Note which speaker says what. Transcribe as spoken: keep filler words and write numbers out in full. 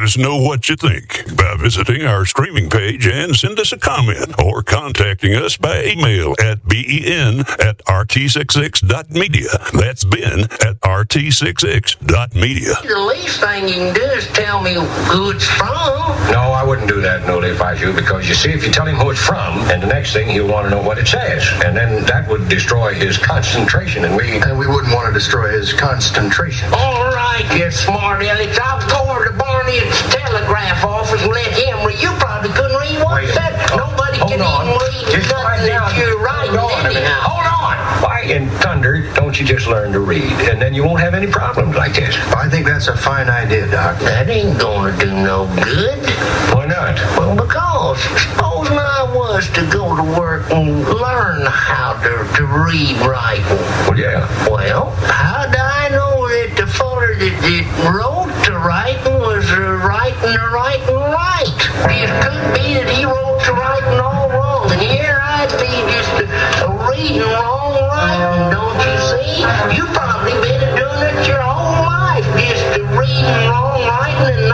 Speaker 1: Let us know what you think by visiting our streaming page and send us a comment or contacting us by email at ben at r t sixty-six dot media. That's Ben at r t sixty-six dot media.
Speaker 2: The least thing you can do is tell me who it's from.
Speaker 3: No, I wouldn't do that, Noli, if I was you, because you see, if you tell him who it's from, and the next thing he'll want to know what it says, and then that would destroy his concentration, and we...
Speaker 4: And we wouldn't want to destroy his concentration.
Speaker 2: All right, you smart Alex. I'll go over to Barney's telegraph office and let him read. You probably couldn't read what
Speaker 3: Wait,
Speaker 2: that.
Speaker 3: oh,
Speaker 2: Nobody
Speaker 3: hold
Speaker 2: can
Speaker 3: on.
Speaker 2: even read
Speaker 3: Just
Speaker 2: nothing
Speaker 3: quiet down.
Speaker 2: that you're writing
Speaker 3: Hold on a minute.
Speaker 2: anyhow.
Speaker 3: Hold on. Why in thunder don't you just learn to read, and then you won't have any problems like this?
Speaker 4: I think that's a fine idea, Doc.
Speaker 2: That ain't gonna do no good.
Speaker 3: Why not?
Speaker 2: Well, because supposing I was to go to work and learn how to, to read writing.
Speaker 3: Well, yeah.
Speaker 2: Well, how do I know that the fella that, that wrote the writing was uh, writing the writing right? It could be that he wrote the writing all wrong, and here I'd be just uh, reading wrong writing, don't you see? You